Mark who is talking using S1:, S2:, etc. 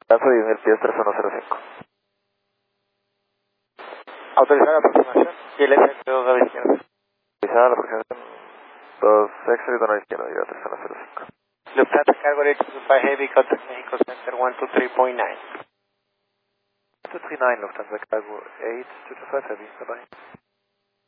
S1: Paso 10.000 pies 3105.
S2: Autorizada la aproximación y el FX2 a la izquierda.
S1: Autorizada la aproximación 2 exit a la izquierda, llega a 3105.
S2: Lufthansa Cargo Ready to fly heavy, contact Mexico Center 123.9.
S1: 239 Lufthansa Cargo 8 225 heavy, bye bye.